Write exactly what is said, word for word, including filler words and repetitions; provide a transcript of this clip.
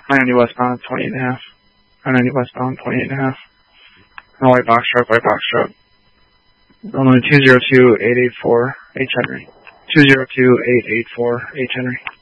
nine ninety westbound, twenty-eight and a half. nine ninety westbound, twenty-eight and a half. No white box truck, white box truck. Only two zero two eight eight four H Henry. two zero two eight eight four H Henry.